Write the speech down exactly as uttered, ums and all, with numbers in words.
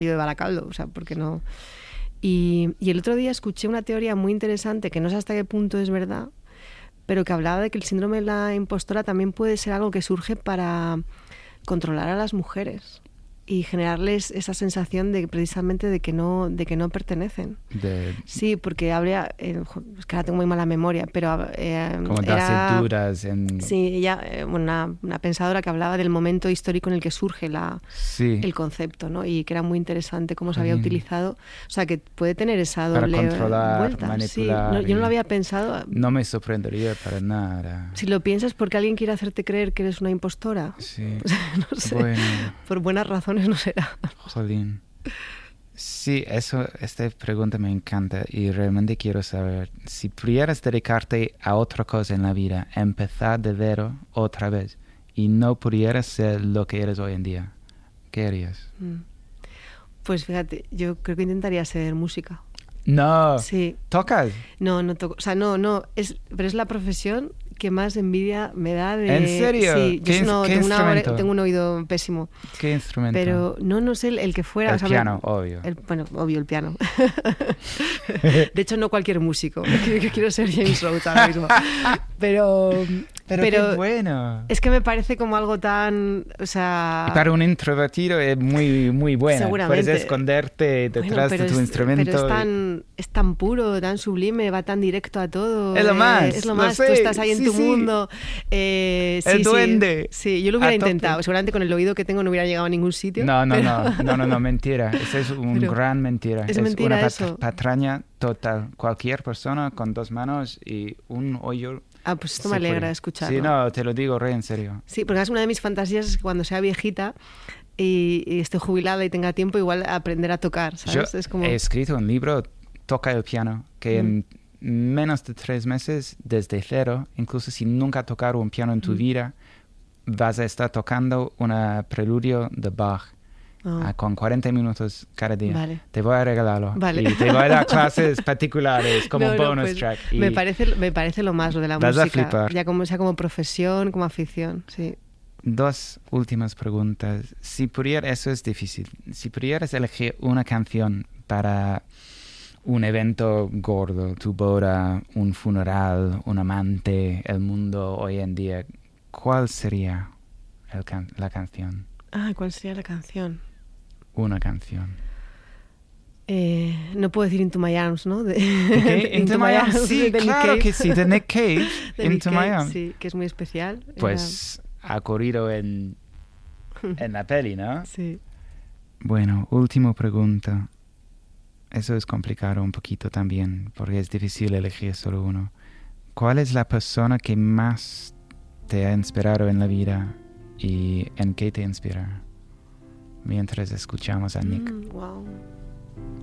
de Baracaldo, o sea, porque no... Y, y el otro día escuché una teoría muy interesante, que no sé hasta qué punto es verdad, pero que hablaba de que el síndrome de la impostora también puede ser algo que surge para controlar a las mujeres y generarles esa sensación de precisamente de que no de que no pertenecen. De... Sí, porque habría, eh, es que ahora tengo muy mala memoria, pero eh, como era, darse dudas en... Sí, ella, eh, una, una pensadora que hablaba del momento histórico en el que surge la, sí. el concepto, ¿no? Y que era muy interesante cómo se había Jolín. utilizado, o sea, que puede tener esa doble para controlar, vuelta. manipular. Sí, no, yo no lo había pensado. No me sorprendería para nada. Si lo piensas, porque alguien quiere hacerte creer que eres una impostora. Sí. O sea, no sé. Bueno. Por buenas razones no será. Jolín. Sí, eso, esta pregunta me encanta y realmente quiero saber, si pudieras dedicarte a otra cosa en la vida, empezar de cero otra vez, y no pudieras ser lo que eres hoy en día, ¿qué harías? Pues fíjate, yo creo que intentaría ser música. No. Sí. ¿Tocas? No, no toco. O sea, no, no. Es, pero es la profesión que más envidia me da de... ¿En serio? Sí, ¿Qué, yo no, ¿qué tengo, instrumento? una, tengo un oído pésimo. ¿Qué instrumento? Pero no, no sé el, el que fuera. El o sea, piano, me, obvio. El, bueno, obvio, el piano. De hecho, no cualquier músico. Yo quiero ser James Rhodes ahora mismo. Pero... Pero, pero qué bueno. Es que me parece como algo tan... O sea... Y para un introvertido es muy, muy bueno. Seguramente. Puedes esconderte detrás bueno, de tu es, instrumento. Pero es tan, es tan puro, tan sublime, va tan directo a todo. Es lo más. Eh, es lo más. Lo Tú estás ahí sí, en tu sí. mundo. Eh, sí, el duende. Sí, sí, yo lo hubiera a intentado. tope. Seguramente con el oído que tengo no hubiera llegado a ningún sitio. No, no, pero... no, no, no, no, mentira. Eso es una gran mentira. Es, es mentira una eso. patraña total. Cualquier persona con dos manos y un oído. Ah, pues esto me alegra puede. escucharlo. Sí, no, te lo digo re en serio. Sí, porque es una de mis fantasías es que cuando sea viejita y, y esté jubilada y tenga tiempo, igual aprender a tocar, ¿sabes? Yo es como... he escrito un libro, Toca el piano, que mm. en menos de tres meses, desde cero, incluso si nunca has tocado un piano en tu mm. vida, vas a estar tocando un preludio de Bach. Oh. Uh, con cuarenta minutos cada día. Vale. Te voy a regalarlo. Vale. Y te voy a dar clases particulares como no, no, bonus pues track. Y me, parece, me parece lo más lo de la vas música. A flipar. Ya como sea como profesión, como afición. Sí. Dos últimas preguntas. Si pudieras, eso es difícil. Si pudieras elegir una canción para un evento gordo, tu boda, un funeral, un amante, el mundo hoy en día, ¿cuál sería el can- la canción? Ah, ¿cuál sería la canción? Una canción. Eh, no puedo decir Into My Arms, ¿no? De, okay. Into, Into My Arms, sí, de claro que sí, de Nick Cave. de Into Nick My Cave, Arms. Sí, que es muy especial. Pues Era... ha corrido en, en la peli, ¿no? Sí. Bueno, última pregunta. Eso es complicado un poquito también, porque es difícil elegir solo uno. ¿Cuál es la persona que más te ha inspirado en la vida y en qué te inspira? Mientras escuchamos a Nick. Mm, wow.